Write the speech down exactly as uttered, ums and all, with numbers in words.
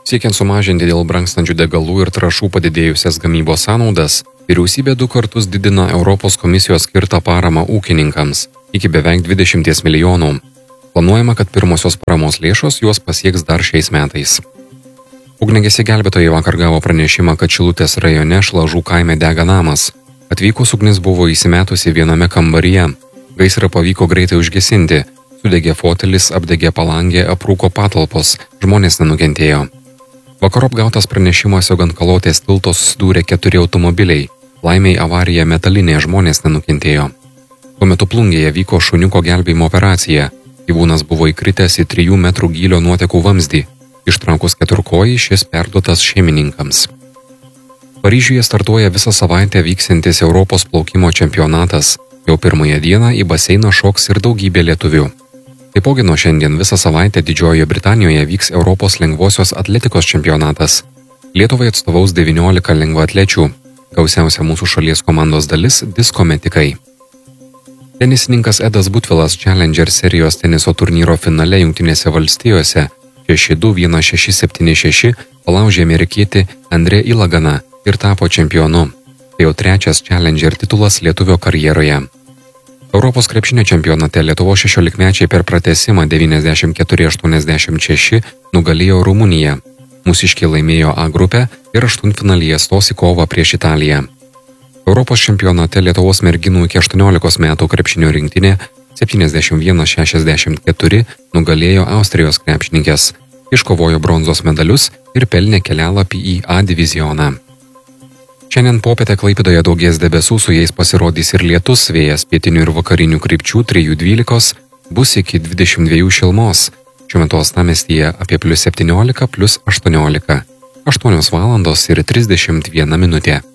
Siekiant sumažinti dėl brangstančių degalų ir trąšų padidėjusias gamybos sąnaudas, vyriausybė du kartus didina Europos komisijos skirtą paramą ūkininkams iki beveik dvidešimties milijonų. Planuojama, kad pirmosios paramos lėšos juos pasieks dar šiais metais. Ugniagesiai gelbėtojai vakar gavo pranešimą, kad Šilutės rajone Šlažų kaime dega namas. Atvykus ugnis buvo įsimetusi viename kambaryje. Gaisrą pavyko greitai užgesinti. Sudegė fotelis, apdegė palangė, aprūko patalpos, žmonės nenukentėjo. Vakarop gautas pranešimas, jog ant Kalotės tilto susidūrė keturi automobiliai. Laimiai avarija metalinė, žmonės nenukentėjo. Tuo metu Plungėje vyko šuniuko gelbėjimo operacija. Gyvūnas buvo įkritęs į trijų metrų gylio nuotekų vamzdį. Ištraukus keturkojį, šis perduotas šeimininkams. Paryžiuje startuoja visą savaitę vyksiantis Europos plaukimo čempionatas. Jau pirmąją dieną į baseiną šoks ir daugybė lietuvių. Taipogi nuo šiandien visą savaitę Didžiojoje Britanijoje vyks Europos lengvosios atletikos čempionatas. Lietuvai atstovaus devyniolika lengvaatlečių. Gausiausia mūsų šalies komandos dalis – disko metikai. Tenisininkas Edas Butvilas Challenger serijos teniso turnyro finale Jungtinėse valstijose šeši du vienas šeši septyni šeši palaužė amerikietį Andre Ilaganą ir tapo čempionu. Tai jau trečias Challenger titulas lietuvio karjeroje. Europos krepšinio čempionate Lietuvos šešiolikmečiai per pratęsimą devyniasdešimt keturi aštuoniasdešimt šeši nugalėjo Rumuniją. Mūsiškiai laimėjo A grupę ir aštuntfinalyje stos į kovą prieš Italiją. Europos čempionate Lietuvos merginų iki aštuoniolikos metų krepšinio rinktinė septyniasdešimt vienas šešiasdešimt keturi nugalėjo Austrijos krepšininkes, iškovojo bronzos medalius ir pelnė kelialapį į A divizioną. Šiandien popietę Klaipėdoje daugės debesų, su jais pasirodys ir lietus, vėjas pietinių ir vakarinių krypčių trijų dvylikos, bus iki dvidešimt dviejų šilumos. Šiuo metu uostamiestyje apie plius septyniolika, plius aštuoniolika. aštuonios valandos ir trisdešimt viena minutė.